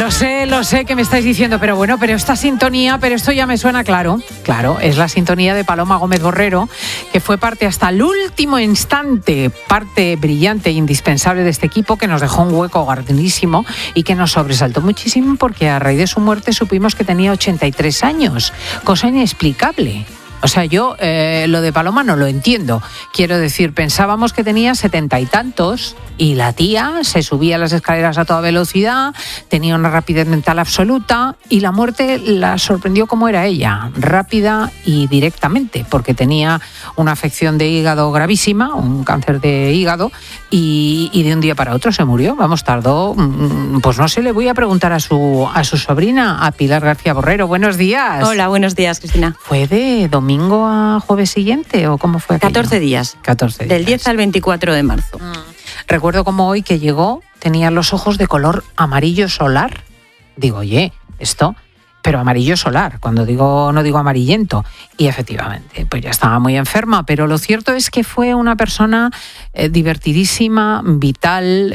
Lo sé que me estáis diciendo, pero bueno, pero esta sintonía, pero esto ya me suena claro. Claro, es la sintonía de Paloma Gómez Borrero, que fue parte hasta el último instante, parte brillante e indispensable de este equipo, que nos dejó un hueco grandísimo y que nos sobresaltó muchísimo porque a raíz de su muerte supimos que tenía 83 años, cosa inexplicable. O sea, yo lo de Paloma no lo entiendo. Quiero decir, pensábamos que tenía 70 y tantos y la tía se subía las escaleras a toda velocidad, tenía una rapidez mental absoluta y la muerte la sorprendió como era ella, rápida y directamente, porque tenía una afección de hígado gravísima, un cáncer de hígado y de un día para otro se murió. Vamos, tardó, pues no sé, le voy a preguntar a su sobrina, a Pilar García Borrero. Buenos días. Hola, buenos días, Cristina. ¿Fue de domingo a jueves siguiente o cómo fue aquello? 14 días. 14 días. Del 10 al 24 de marzo. Recuerdo como hoy que llegó, tenía los ojos de color amarillo solar. Digo, oye, esto, pero amarillo solar, cuando digo, no digo amarillento. Y efectivamente, pues ya estaba muy enferma, pero lo cierto es que fue una persona divertidísima, vital,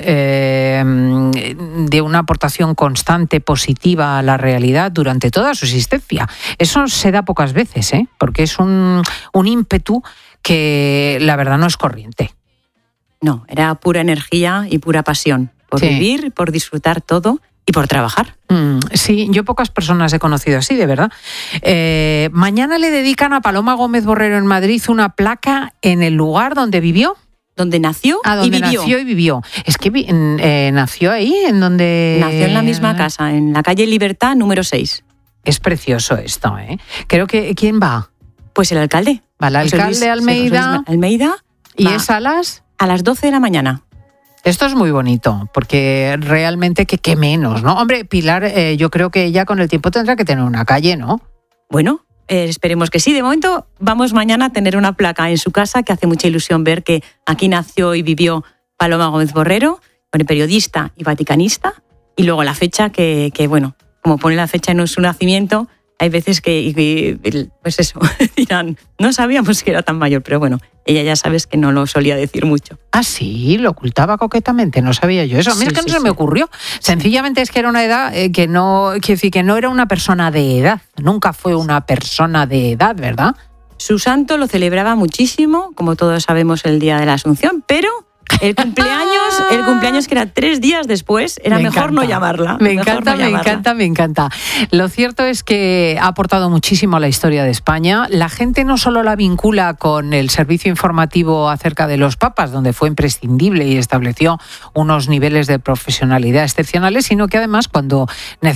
de una aportación constante, positiva a la realidad durante toda su existencia. Eso se da pocas veces, porque es un ímpetu que la verdad no es corriente. No, era pura energía y pura pasión por vivir, por disfrutar todo y por trabajar. Sí, yo pocas personas he conocido así, de verdad. Mañana le dedican a Paloma Gómez Borrero en Madrid una placa en el lugar donde vivió. Donde nació y vivió. Nació y vivió. Es que nació ahí, en donde... Nació en la misma casa, en la calle Libertad, número 6. Es precioso esto, ¿eh? Creo que... ¿Quién va? Pues el alcalde. Va el alcalde Almeida. Almeida. ¿Y es a las...? A las 12 de la mañana. Esto es muy bonito, porque realmente que menos, ¿no? Hombre, Pilar, yo creo que ella con el tiempo tendrá que tener una calle, ¿no? Bueno, esperemos que sí. De momento vamos mañana a tener una placa en su casa, que hace mucha ilusión ver que aquí nació y vivió Paloma Gómez Borrero, periodista y vaticanista, y luego la fecha que bueno, como pone la fecha en su nacimiento, hay veces que pues eso, dirán, no sabíamos que era tan mayor, pero bueno, ella ya sabes que no lo solía decir mucho. Ah, sí, lo ocultaba coquetamente, no sabía yo eso. A mí es que no se me ocurrió. Sencillamente es que era una edad que no era una persona de edad, nunca fue una persona de edad, ¿verdad? Su santo lo celebraba muchísimo, como todos sabemos, el día de la Asunción, pero el cumpleaños que era 3 días después, era mejor no llamarla. Me encanta. Lo cierto es que ha aportado muchísimo a la historia de España. La gente no solo la vincula con el servicio informativo acerca de los papas, donde fue imprescindible y estableció unos niveles de profesionalidad excepcionales, sino que además cuando